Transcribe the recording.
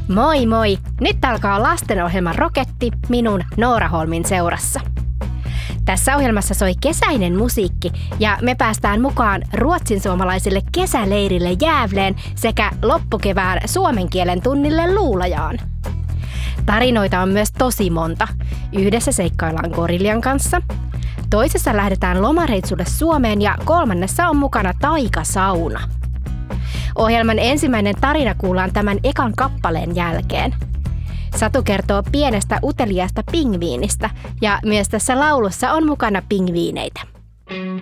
Moi moi! Nyt alkaa lastenohjelma Roketti minun Noora Holmin seurassa. Tässä ohjelmassa soi kesäinen musiikki ja me päästään mukaan ruotsinsuomalaisille kesäleirille Gävleen sekä loppukevään suomen kielen tunnille Luulajaan. Tarinoita on myös tosi monta. Yhdessä seikkaillaan goriljan kanssa. Toisessa lähdetään lomareitsulle Suomeen ja kolmannessa on mukana taikasauna. Ohjelman ensimmäinen tarina kuullaan tämän ekan kappaleen jälkeen. Satu kertoo pienestä uteliaasta pingviinistä ja myös tässä laulussa on mukana pingviineitä.